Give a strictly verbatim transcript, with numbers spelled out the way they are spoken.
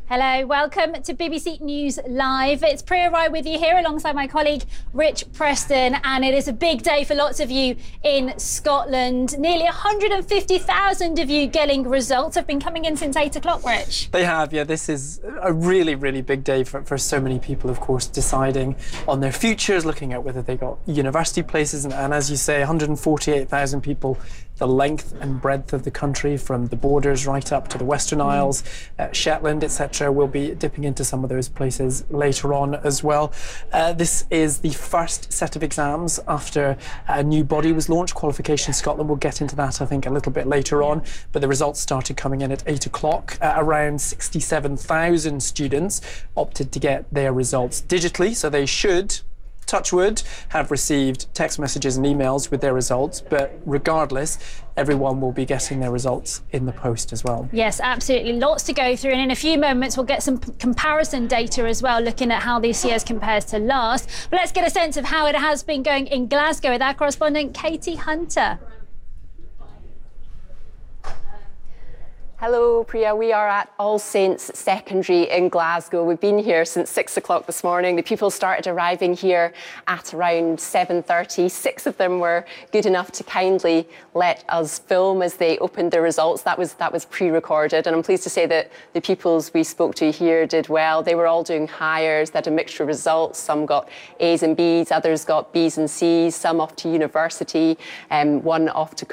Hello, welcome to B B C News Live. It's Priya Rai with you here alongside my colleague Rich Preston, and it is a big day for lots of you in Scotland. Nearly one hundred fifty thousand of you getting results have been coming in since eight o'clock, Rich. They have, yeah. This is a really, really big day for, for so many people, of course, deciding on their futures, looking at whether they got university places. And, and as you say, one hundred forty-eight thousand people, the length and breadth of the country, from the borders right up to the Western Isles, uh, Shetland, et cetera. We'll be dipping into some of those places later on as well. Uh, this is the first set of exams after a new body was launched, Qualification Scotland. We'll get into that, I think, a little bit later on. But the results started coming in at eight o'clock. Uh, around sixty-seven thousand students opted to get their results digitally, so they should, touch wood, have received text messages and emails with their results, but regardless, everyone will be getting their results in the post as well. Yes, absolutely. Lots to go through, and in a few moments we'll get some comparison data as well, looking at how this year's compares to last. But let's get a sense of how it has been going in Glasgow with our correspondent Katie Hunter. Hello, Priya. We are at All Saints Secondary in Glasgow. We've been here since six o'clock this morning. The pupils started arriving here at around seven thirty. Six of them were good enough to kindly let us film as they opened their results. That was that was pre-recorded, and I'm pleased to say that the pupils we spoke to here did well. They were all doing hires. They had a mixture of results. Some got A's and B's, others got B's and C's, some off to university, and um, one off to